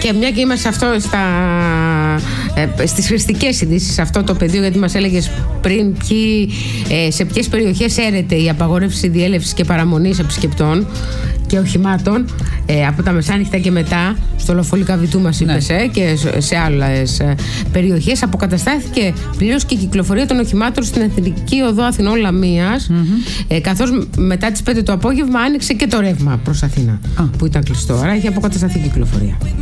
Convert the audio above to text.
Και μια και είμαστε στις χρηστικές ειδήσεις σε αυτό το πεδίο, γιατί μας έλεγες πριν σε ποιες περιοχές έρεται η απαγόρευση διέλευσης και παραμονής επισκεπτών και οχημάτων από τα μεσάνυχτα και μετά, στο Λοφολίκα Βητού μας είπες, και σε άλλες περιοχές αποκαταστάθηκε πλήρως και η κυκλοφορία των οχημάτων στην Εθνική Οδό Αθηνών Λαμίας, καθώς μετά τις 5 το απόγευμα άνοιξε και το ρεύμα προς Αθήνα που ήταν κλειστό, άρα έχει αποκατασταθεί η κυκλοφορία.